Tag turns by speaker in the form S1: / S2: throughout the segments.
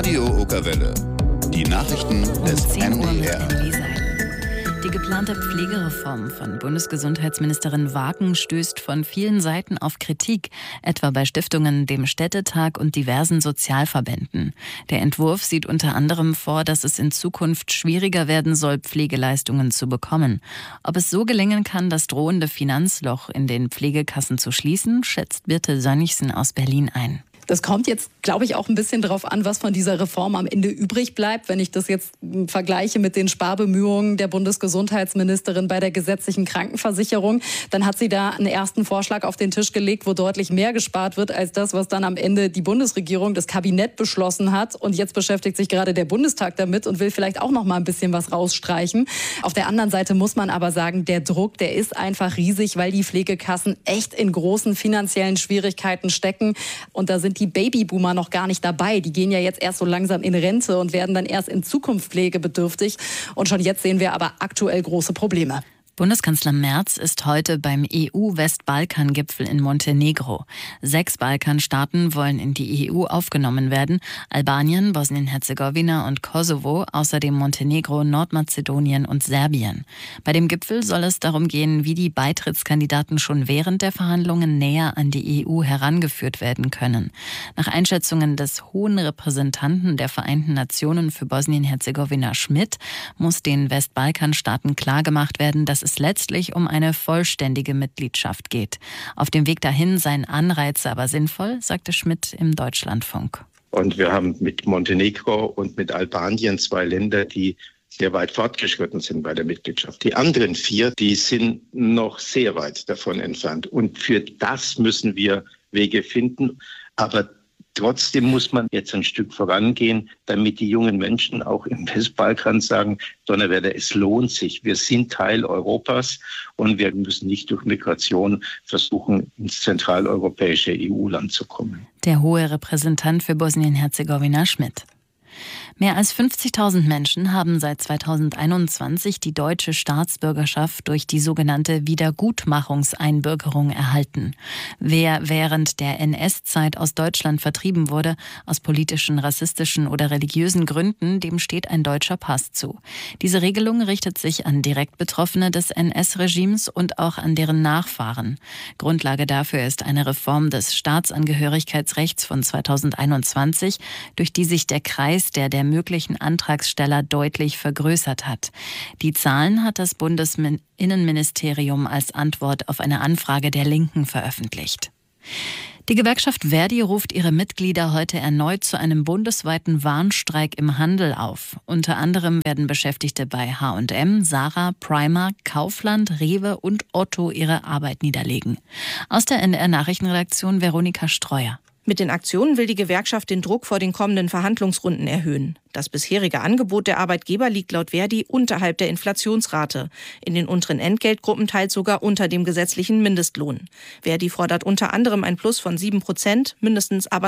S1: Radio Okerwelle. Die Nachrichten des
S2: 10 Uhr mit
S1: NDR.
S2: NW Seiden. Die geplante Pflegereform von Bundesgesundheitsministerin Wagen stößt von vielen Seiten auf Kritik, etwa bei Stiftungen, dem Städtetag und diversen Sozialverbänden. Der Entwurf sieht unter anderem vor, dass es in Zukunft schwieriger werden soll, Pflegeleistungen zu bekommen. Ob es so gelingen kann, das drohende Finanzloch in den Pflegekassen zu schließen, schätzt Birte Sönnigsen aus Berlin ein.
S3: Das kommt jetzt, glaube ich, auch ein bisschen darauf an, was von dieser Reform am Ende übrig bleibt. Wenn ich das jetzt vergleiche mit den Sparbemühungen der Bundesgesundheitsministerin bei der gesetzlichen Krankenversicherung, dann hat sie da einen ersten Vorschlag auf den Tisch gelegt, wo deutlich mehr gespart wird als das, was dann am Ende die Bundesregierung, das Kabinett beschlossen hat. Und jetzt beschäftigt sich gerade der Bundestag damit und will vielleicht auch noch mal ein bisschen was rausstreichen. Auf der anderen Seite muss man aber sagen, der Druck, der ist einfach riesig, weil die Pflegekassen echt in großen finanziellen Schwierigkeiten stecken. Und da sind die Babyboomer noch gar nicht dabei. Die gehen ja jetzt erst so langsam in Rente und werden dann erst in Zukunft pflegebedürftig. Und schon jetzt sehen wir aber aktuell große Probleme.
S2: Bundeskanzler Merz ist heute beim EU-Westbalkan-Gipfel in Montenegro. 6 Balkanstaaten wollen in die EU aufgenommen werden. Albanien, Bosnien-Herzegowina und Kosovo, außerdem Montenegro, Nordmazedonien und Serbien. Bei dem Gipfel soll es darum gehen, wie die Beitrittskandidaten schon während der Verhandlungen näher an die EU herangeführt werden können. Nach Einschätzungen des hohen Repräsentanten der Vereinten Nationen für Bosnien-Herzegowina Schmidt muss den Westbalkanstaaten klargemacht werden, dass es letztlich um eine vollständige Mitgliedschaft geht. Auf dem Weg dahin seien Anreize aber sinnvoll, sagte Schmidt im Deutschlandfunk.
S4: Und wir haben mit Montenegro und mit Albanien 2 Länder, die sehr weit fortgeschritten sind bei der Mitgliedschaft. Die anderen 4, die sind noch sehr weit davon entfernt. Und für das müssen wir Wege finden. Aber trotzdem muss man jetzt ein Stück vorangehen, damit die jungen Menschen auch im Westbalkan sagen, Donnerwetter, es lohnt sich. Wir sind Teil Europas und wir müssen nicht durch Migration versuchen, ins zentraleuropäische EU-Land zu kommen.
S2: Der hohe Repräsentant für Bosnien-Herzegowina Schmidt. Mehr als 50.000 Menschen haben seit 2021 die deutsche Staatsbürgerschaft durch die sogenannte Wiedergutmachungseinbürgerung erhalten. Wer während der NS-Zeit aus Deutschland vertrieben wurde, aus politischen, rassistischen oder religiösen Gründen, dem steht ein deutscher Pass zu. Diese Regelung richtet sich an direkt Betroffene des NS-Regimes und auch an deren Nachfahren. Grundlage dafür ist eine Reform des Staatsangehörigkeitsrechts von 2021, durch die sich der Kreis der möglichen Antragsteller deutlich vergrößert hat. Die Zahlen hat das Bundesinnenministerium als Antwort auf eine Anfrage der Linken veröffentlicht. Die Gewerkschaft Verdi ruft ihre Mitglieder heute erneut zu einem bundesweiten Warnstreik im Handel auf. Unter anderem werden Beschäftigte bei H&M, Zara, Primark, Kaufland, Rewe und Otto ihre Arbeit niederlegen. Aus der NDR-Nachrichtenredaktion Veronika Streuer.
S5: Mit den Aktionen will die Gewerkschaft den Druck vor den kommenden Verhandlungsrunden erhöhen. Das bisherige Angebot der Arbeitgeber liegt laut Verdi unterhalb der Inflationsrate. In den unteren Entgeltgruppen teils sogar unter dem gesetzlichen Mindestlohn. Verdi fordert unter anderem ein Plus von 7%, mindestens aber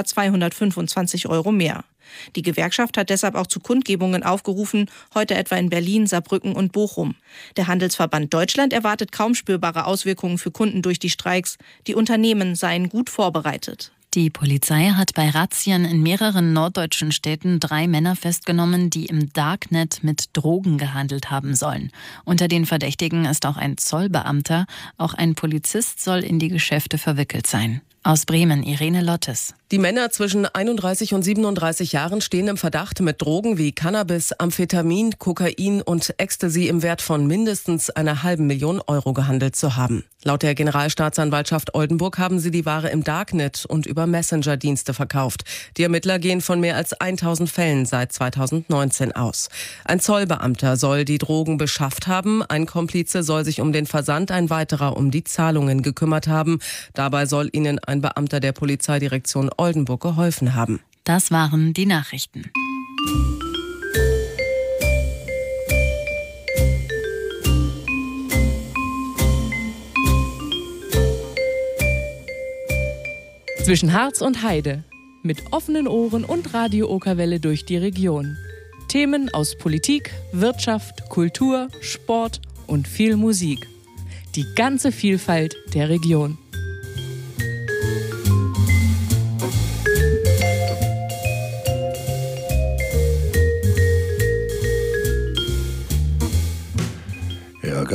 S5: 225 € mehr. Die Gewerkschaft hat deshalb auch zu Kundgebungen aufgerufen, heute etwa in Berlin, Saarbrücken und Bochum. Der Handelsverband Deutschland erwartet kaum spürbare Auswirkungen für Kunden durch die Streiks. Die Unternehmen seien gut vorbereitet.
S2: Die Polizei hat bei Razzien in mehreren norddeutschen Städten 3 Männer festgenommen, die im Darknet mit Drogen gehandelt haben sollen. Unter den Verdächtigen ist auch ein Zollbeamter. Auch ein Polizist soll in die Geschäfte verwickelt sein. Aus Bremen, Irene Lottes.
S6: Die Männer zwischen 31 und 37 Jahren stehen im Verdacht, mit Drogen wie Cannabis, Amphetamin, Kokain und Ecstasy im Wert von mindestens 500.000 € gehandelt zu haben. Laut der Generalstaatsanwaltschaft Oldenburg haben sie die Ware im Darknet und über Messenger-Dienste verkauft. Die Ermittler gehen von mehr als 1000 Fällen seit 2019 aus. Ein Zollbeamter soll die Drogen beschafft haben, ein Komplize soll sich um den Versand, ein weiterer um die Zahlungen gekümmert haben. Dabei soll ihnen ein Beamter der Polizeidirektion Oldenburg geholfen haben.
S2: Das waren die Nachrichten.
S7: Zwischen Harz und Heide. Mit offenen Ohren und Radio Okerwelle durch die Region. Themen aus Politik, Wirtschaft, Kultur, Sport und viel Musik. Die ganze Vielfalt der Region.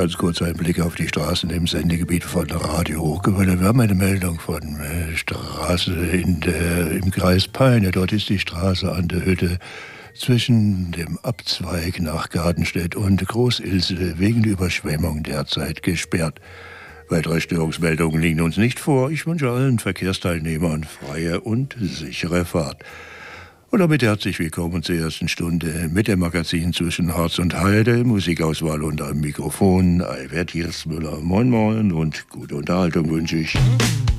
S8: Ganz kurz ein Blick auf die Straßen im Sendegebiet von Radio Okerwelle. Wir haben eine Meldung von Straße im Kreis Peine. Dort ist die Straße an der Hütte zwischen dem Abzweig nach Gartenstedt und Großilse wegen der Überschwemmung derzeit gesperrt. Weitere Störungsmeldungen liegen uns nicht vor. Ich wünsche allen Verkehrsteilnehmern freie und sichere Fahrt. Und damit herzlich willkommen zur ersten Stunde mit dem Magazin zwischen Harz und Heide. Musikauswahl unter dem Mikrofon Albert Hirsmüller. Moin moin und gute Unterhaltung wünsche ich.